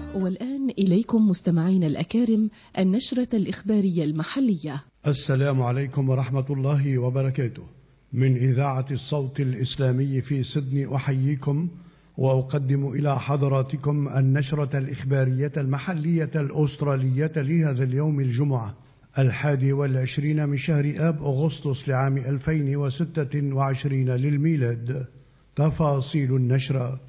والآن إليكم مستمعين الأكارم النشرة الإخبارية المحلية. السلام عليكم ورحمة الله وبركاته. من إذاعة الصوت الإسلامي في سيدني أحييكم وأقدم إلى حضراتكم النشرة الإخبارية المحلية الأسترالية لهذا اليوم الجمعة 21 من شهر آب أغسطس لعام 2026 للميلاد. تفاصيل النشرة